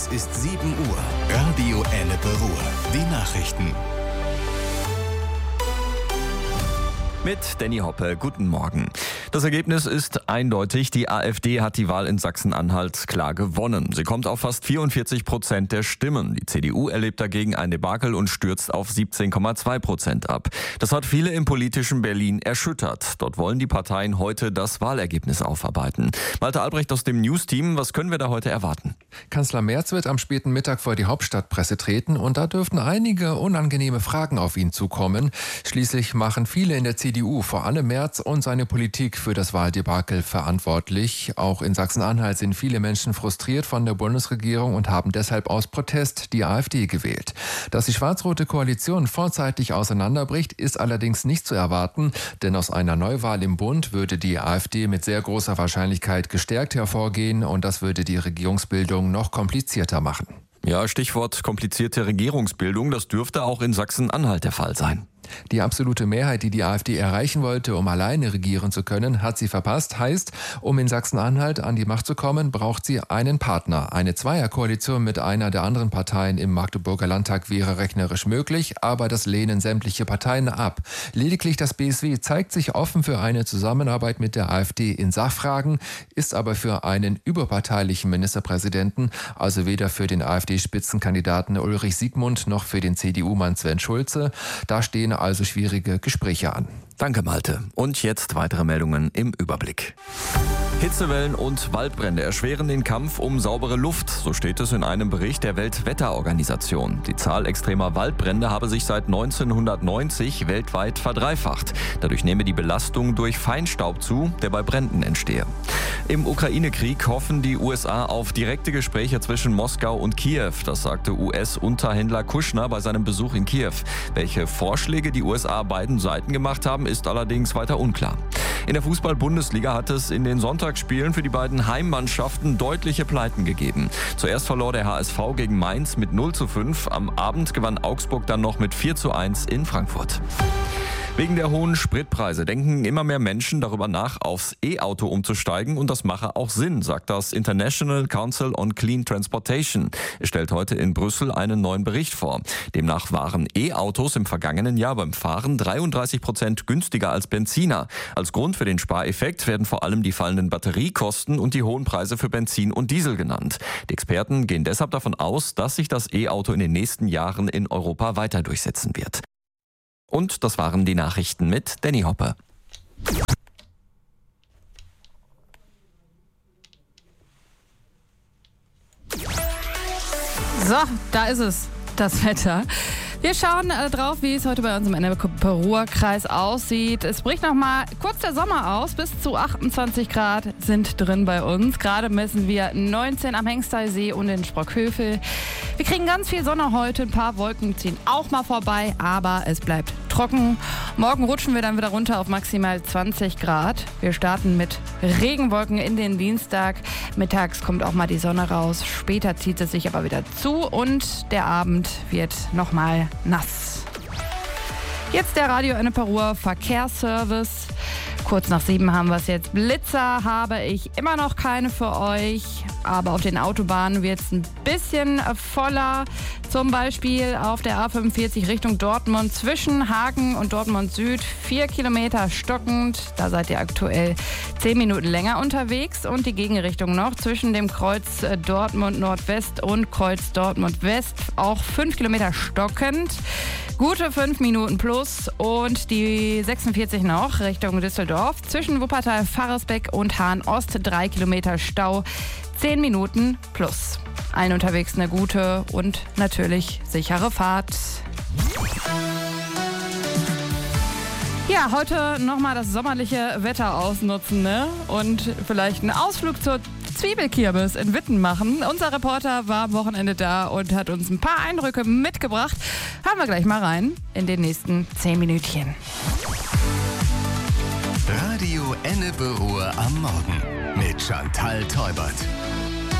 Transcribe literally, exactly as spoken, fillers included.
Es ist sieben Uhr. Radio Ennepe Ruhr. Die Nachrichten. Mit Danny Hoppe, guten Morgen. Das Ergebnis ist eindeutig. Die AfD hat die Wahl in Sachsen-Anhalt klar gewonnen. Sie kommt auf fast vierundvierzig Prozent der Stimmen. Die C D U erlebt dagegen ein Debakel und stürzt auf siebzehn Komma zwei Prozent ab. Das hat viele im politischen Berlin erschüttert. Dort wollen die Parteien heute das Wahlergebnis aufarbeiten. Malte Albrecht aus dem News-Team, was können wir da heute erwarten? Kanzler Merz wird am späten Mittag vor die Hauptstadtpresse treten und da dürften einige unangenehme Fragen auf ihn zukommen. Schließlich machen viele in der C D U, vor allem Merz und seine Politik, für das Wahldebakel verantwortlich. Auch in Sachsen-Anhalt sind viele Menschen frustriert von der Bundesregierung und haben deshalb aus Protest die AfD gewählt. Dass die schwarz-rote Koalition vorzeitig auseinanderbricht, ist allerdings nicht zu erwarten, denn aus einer Neuwahl im Bund würde die AfD mit sehr großer Wahrscheinlichkeit gestärkt hervorgehen und das würde die Regierungsbildung noch komplizierter machen. Ja, Stichwort komplizierte Regierungsbildung, das dürfte auch in Sachsen-Anhalt der Fall sein. Die absolute Mehrheit, die die AfD erreichen wollte, um alleine regieren zu können, hat sie verpasst. Heißt, um in Sachsen-Anhalt an die Macht zu kommen, braucht sie einen Partner. Eine Zweierkoalition mit einer der anderen Parteien im Magdeburger Landtag wäre rechnerisch möglich, aber das lehnen sämtliche Parteien ab. Lediglich das B S W zeigt sich offen für eine Zusammenarbeit mit der AfD in Sachfragen, ist aber für einen überparteilichen Ministerpräsidenten, also weder für den AfD-Spitzenkandidaten Ulrich Siegmund noch für den C D U-Mann Sven Schulze. Da stehen also schwierige Gespräche an. Danke, Malte. Und jetzt weitere Meldungen im Überblick. Hitzewellen und Waldbrände erschweren den Kampf um saubere Luft, so steht es in einem Bericht der Weltwetterorganisation. Die Zahl extremer Waldbrände habe sich seit neunzehnhundertneunzig weltweit verdreifacht. Dadurch nehme die Belastung durch Feinstaub zu, der bei Bränden entstehe. Im Ukraine-Krieg hoffen die U S A auf direkte Gespräche zwischen Moskau und Kiew. Das sagte U S-Unterhändler Kushner bei seinem Besuch in Kiew. Welche Vorschläge die U S A beiden Seiten gemacht haben, ist allerdings weiter unklar. In der Fußball-Bundesliga hat es in den Sonntagsspielen für die beiden Heimmannschaften deutliche Pleiten gegeben. Zuerst verlor der H S V gegen Mainz mit null zu fünf. Am Abend gewann Augsburg dann noch mit vier zu eins in Frankfurt. Wegen der hohen Spritpreise denken immer mehr Menschen darüber nach, aufs E-Auto umzusteigen und das mache auch Sinn, sagt das International Council on Clean Transportation. Es stellt heute in Brüssel einen neuen Bericht vor. Demnach waren E-Autos im vergangenen Jahr beim Fahren dreiunddreißig Prozent günstiger als Benziner. Als Grund für den Spareffekt werden vor allem die fallenden Batteriekosten und die hohen Preise für Benzin und Diesel genannt. Die Experten gehen deshalb davon aus, dass sich das E-Auto in den nächsten Jahren in Europa weiter durchsetzen wird. Und das waren die Nachrichten mit Danny Hoppe. So, da ist es, das Wetter. Wir schauen äh, drauf, wie es heute bei uns im Ennepe-Ruhr-Kreis aussieht. Es bricht noch mal kurz der Sommer aus. Bis zu achtundzwanzig Grad sind drin bei uns. Gerade messen wir neunzehn am Hengsteysee und in Sprockhövel. Wir kriegen ganz viel Sonne heute. Ein paar Wolken ziehen auch mal vorbei, aber es bleibt trocken. Morgen rutschen wir dann wieder runter auf maximal zwanzig Grad. Wir starten mit Regenwolken in den Dienstag. Mittags kommt auch mal die Sonne raus. Später zieht es sich aber wieder zu und der Abend wird noch mal nass. Jetzt der Radio Ennepe Ruhr Verkehrsservice. Kurz nach sieben haben wir es jetzt. Blitzer habe ich immer noch keine für euch, aber auf den Autobahnen wird es ein bisschen voller. Zum Beispiel auf der A fünfundvierzig Richtung Dortmund zwischen Hagen und Dortmund Süd. Vier Kilometer stockend. Da seid ihr aktuell zehn Minuten länger unterwegs. Und die Gegenrichtung noch zwischen dem Kreuz Dortmund Nordwest und Kreuz Dortmund West. Auch fünf Kilometer stockend. Gute fünf Minuten plus. Und die sechsundvierzig noch Richtung Düsseldorf. Zwischen Wuppertal, Pfarrersbeck und Hahn-Ost. Drei Kilometer Stau. Zehn Minuten plus. Allen unterwegs eine gute und natürlich sichere Fahrt. Ja, heute nochmal das sommerliche Wetter ausnutzen, ne? Und vielleicht einen Ausflug zur Zwiebelkirmes in Witten machen. Unser Reporter war am Wochenende da und hat uns ein paar Eindrücke mitgebracht. Hören wir gleich mal rein in den nächsten zehn Minütchen. Radio Ennepe Ruhr am Morgen mit Chantal Teubert.